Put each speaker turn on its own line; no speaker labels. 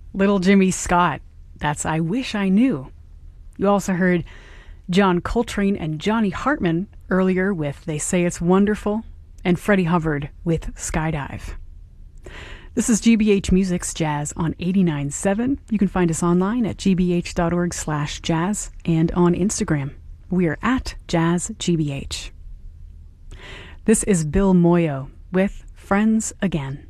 Little Jimmy Scott. That's I Wish I Knew. You also heard John Coltrane and Johnny Hartman earlier with They Say It's Wonderful, and Freddie Hubbard with Skydive. This is GBH Music's Jazz on 89.7. You can find us online at gbh.org/jazz and on Instagram. We are at JazzGBH. This is Bill Moyo with Friends Again.